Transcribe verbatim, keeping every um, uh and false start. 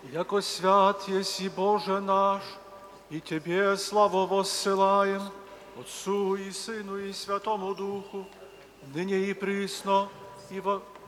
Яко свят еси, Боже наш, и Тебе славу воссылаем, Отцу и Сыну и Святому Духу, ныне и присно, и во